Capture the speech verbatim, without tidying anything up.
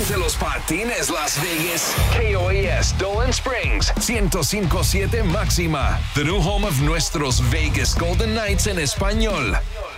Ponte los patines Las Vegas. K O A S Dolan Springs. ciento cinco punto siete Máxima. The new home of nuestros Vegas Golden Knights en español.